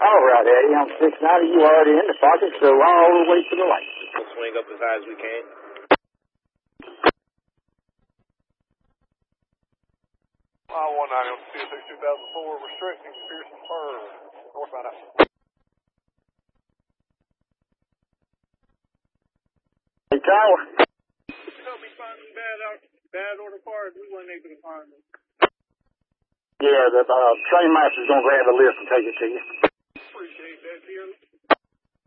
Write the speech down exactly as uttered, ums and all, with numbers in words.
All right, Eddie, I'm six ninety. You already in the pocket, so all the way to the light. We'll swing up as high as we can. Mile one ninety on C S X two thousand four, restricting Pearson Spur, northbound out. Hey, Tyler. Help me find some bad, out, bad order cars. We weren't able to find them. Yeah, the uh, train master's going to grab a list and take it to you. Appreciate that, dearly.